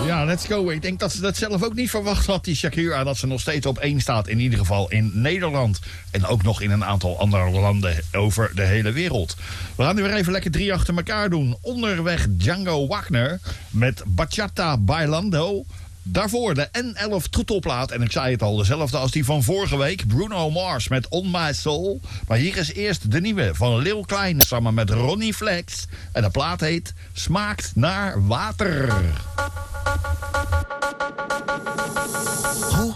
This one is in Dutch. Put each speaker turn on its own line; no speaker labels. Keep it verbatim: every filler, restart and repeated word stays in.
Ja, let's go. Ik denk dat ze dat zelf ook niet verwacht had, die Shakira, dat ze nog steeds op één staat. In ieder geval in Nederland. En ook nog in een aantal andere landen over de hele wereld. We gaan nu weer even lekker drie achter elkaar doen. Onderweg Django Wagner met Bachata Bailando. Daarvoor de N elf troetelplaat. En ik zei het al, dezelfde als die van vorige week. Bruno Mars met On My Soul. Maar hier is eerst de nieuwe van Lil Klein samen met Ronnie Flex. En de plaat heet Smaakt naar water.